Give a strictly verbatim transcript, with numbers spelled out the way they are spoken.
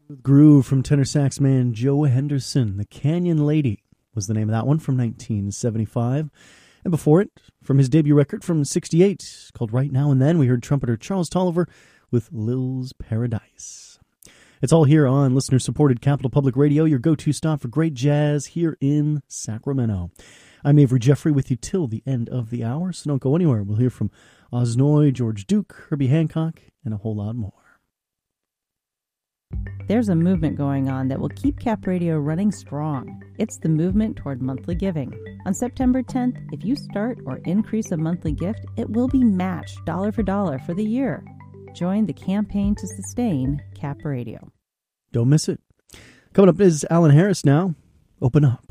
Groove from tenor sax man Joe Henderson. The Canyon Lady was the name of that one from nineteen seventy-five. And before it, from his debut record from sixty-eight, called Right Now and Then, we heard trumpeter Charles Tolliver with Lil's Paradise. It's all here on listener-supported Capital Public Radio, your go-to stop for great jazz here in Sacramento. I'm Avery Jeffrey with you till the end of the hour, so don't go anywhere. We'll hear from Oz Noy, George Duke, Herbie Hancock, and a whole lot more. There's a movement going on that will keep Cap Radio running strong. It's the movement toward monthly giving. On September tenth, if you start or increase a monthly gift, it will be matched dollar for dollar for the year. Join the campaign to sustain Cap Radio. Don't miss it. Coming up is Alan Harris now. Open Up.